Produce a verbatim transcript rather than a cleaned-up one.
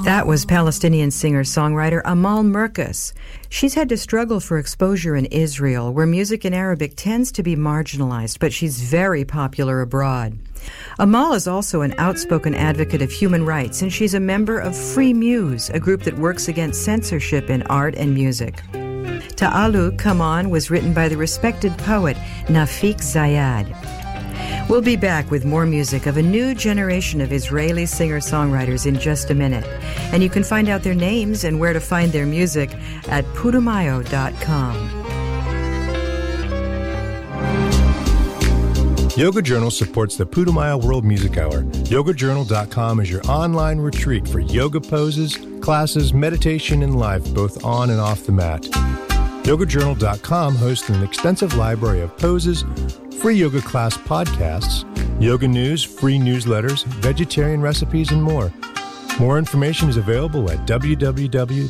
That was Palestinian singer-songwriter Amal Merkous. She's had to struggle for exposure in Israel, where music in Arabic tends to be marginalized, but she's very popular abroad. Amal is also an outspoken advocate of human rights, and she's a member of Free Muse, a group that works against censorship in art and music. Ta'alu, Come On, was written by the respected poet Nafik Zayad. We'll be back with more music of a new generation of Israeli singer-songwriters in just a minute. And you can find out their names and where to find their music at putumayo dot com. Yoga Journal supports the Putumayo World Music Hour. yoga journal dot com is your online retreat for yoga poses, classes, meditation, and life, both on and off the mat. yoga journal dot com hosts an extensive library of poses, free yoga class podcasts, yoga news, free newsletters, vegetarian recipes, and more. More information is available at w w w